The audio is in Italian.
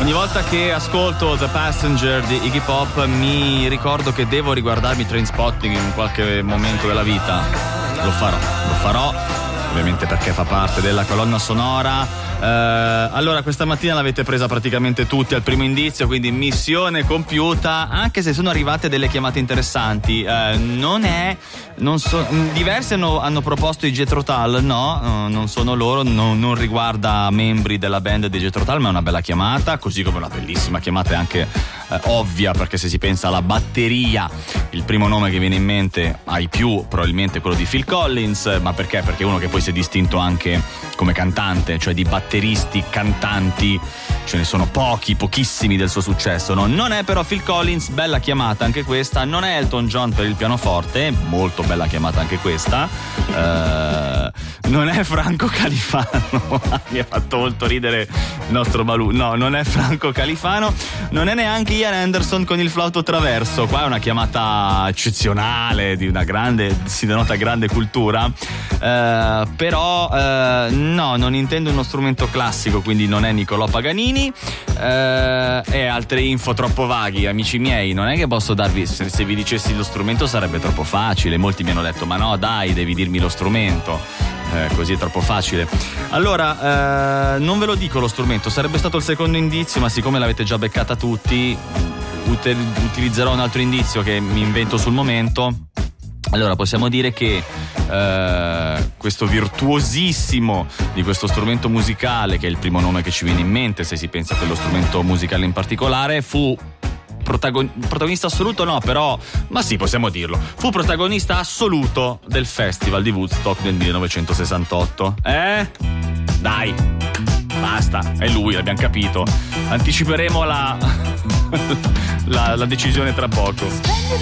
Ogni volta che ascolto The Passenger di Iggy Pop mi ricordo che devo riguardarmi Trainspotting in qualche momento della vita. Lo farò, ovviamente perché fa parte della colonna sonora. Allora, questa mattina l'avete presa praticamente tutti al primo indizio, quindi missione compiuta, anche se sono arrivate delle chiamate interessanti. Diversi hanno proposto i Jethro Tull, non sono loro, non riguarda membri della band di Jethro Tull, ma è una bella chiamata, così come una bellissima chiamata anche ovvia, perché se si pensa alla batteria, il primo nome che viene in mente ai più probabilmente è quello di Phil Collins. Ma perché? Perché è uno che poi si è distinto anche come cantante, cioè di batteristi cantanti ce ne sono pochissimi del suo successo, no? Non è però Phil Collins, bella chiamata anche questa. Non è Elton John per il pianoforte, molto bella chiamata anche questa. Non è Franco Califano mi ha fatto molto ridere il nostro Balù. No, non è Franco Califano, non è neanche Ian Anderson con il flauto traverso. Qua è una chiamata eccezionale, di una grande, si denota grande cultura, però no, non intendo uno strumento classico, quindi non è Niccolò Paganini. E altre info troppo vaghi, amici miei. Non è che posso darvi, se vi dicessi lo strumento sarebbe troppo facile. Molti mi hanno detto: ma no dai, devi dirmi lo strumento, così è troppo facile. Allora non ve lo dico lo strumento, sarebbe stato il secondo indizio, ma siccome l'avete già beccata tutti utilizzerò un altro indizio che mi invento sul momento. Allora possiamo dire che questo virtuosissimo di questo strumento musicale, che è il primo nome che ci viene in mente se si pensa a quello strumento musicale in particolare, fu protagonista assoluto, no, però, ma sì, possiamo dirlo, fu protagonista assoluto del Festival di Woodstock del 1968. Dai, basta, è lui, l'abbiamo capito. Anticiperemo la decisione tra poco.